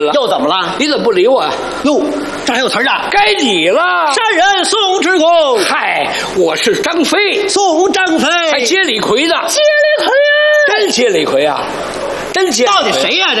又怎么了？ 你怎么不理我？ 哟，这还有词儿呢。 该你了。 山人宋之公， 嗨，我是张飞， 宋张飞， 还接李逵呢。 接李逵呀？ 真接李逵啊？真接？ 到底谁呀？